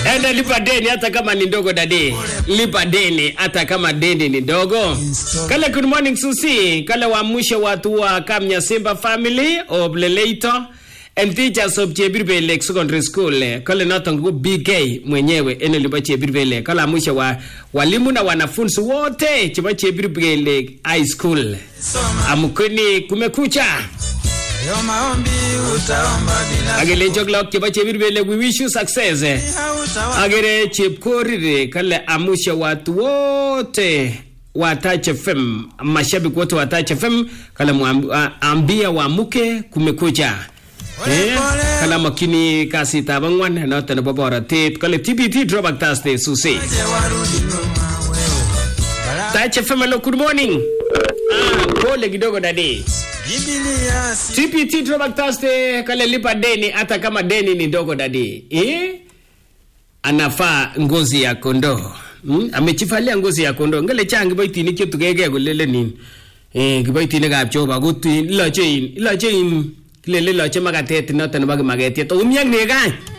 Enda lipa deni hata kama ni ndogo dadi. Lipa deni hata kama deni ni ndogo. Kale good morning Susi. Kale wamushe watu wa Kamnya Simba family of Leleito and teachers of Chebirbele Secondary School. Kale natangu BK mwenyewe ene lipa Chebirbele. Kale wamushe walimu na wanafunzi wote chiba Chebirbele High School. Amukuni kumekucha. Agele joglok chiba Chebirbele, we wish you success. Agere Chepkorire kale amusha watu wote wa Touch FM, mashabiki wote wa Touch FM kale ambia wamuke kumekucha. Kala makini kasi tabangwan na tana babara tape kale TBT throwback Thursday Susi. Touch FM hello good morning. Pole kidogo dadi. TBT throwback Thursday kale lipa deni hata kama deni ni ndogo dadi. Anafaa ngozi ya kondoo. Amechifalia ngozi ya kondoo. Ngale changi baitini kitu gege kulele nini. Kibaitini kapchoba gutu ilache lele lache magatet na tan bag magete to umyang ne ga.